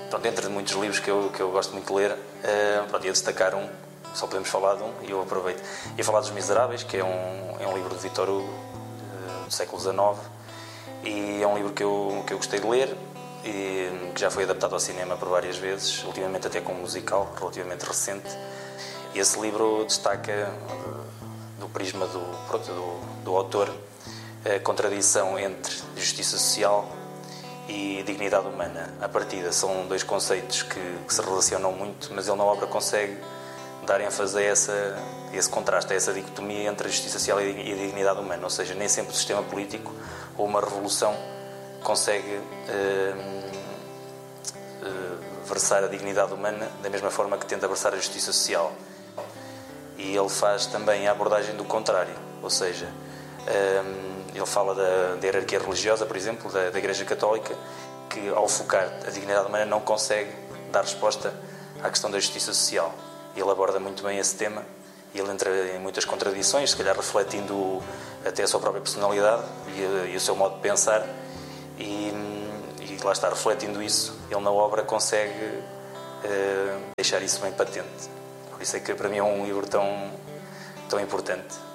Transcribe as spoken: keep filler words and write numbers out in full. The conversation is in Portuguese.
pronto, entre muitos livros que eu, que eu gosto muito de ler, uh, pronto, ia destacar um, só podemos falar de um, e eu aproveito. Ia falar dos Miseráveis, que é um, é um livro de Victor Hugo, uh, do século dezenove, e é um livro que eu, que eu gostei de ler, e que já foi adaptado ao cinema por várias vezes, ultimamente até com um musical relativamente recente. E esse livro destaca, do prisma do, pronto, do, do autor, a contradição entre justiça social e dignidade humana. À partida são dois conceitos que, que se relacionam muito, mas ele na obra consegue dar ênfase a, essa, a esse contraste, a essa dicotomia entre a justiça social e a dignidade humana. Ou seja, nem sempre o sistema político ou uma revolução consegue uh, uh, versar a dignidade humana da mesma forma que tenta versar a justiça social. E ele faz também a abordagem do contrário, ou seja, uh, ele fala da, da hierarquia religiosa, por exemplo, da, da Igreja Católica, que ao focar a dignidade humana não consegue dar resposta à questão da justiça social. Ele aborda muito bem esse tema e ele entra em muitas contradições, se calhar refletindo até a sua própria personalidade e, e o seu modo de pensar, e, e lá está, refletindo isso, ele na obra consegue uh, deixar isso bem patente. Por isso é que para mim é um livro tão, tão importante.